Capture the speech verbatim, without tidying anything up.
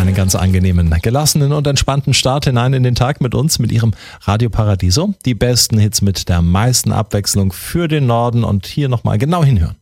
einen ganz angenehmen, gelassenen und entspannten Start hinein in den Tag mit uns, mit Ihrem Radio Paradiso. Die besten Hits mit der meisten Abwechslung für den Norden und hier nochmal genau hinhören.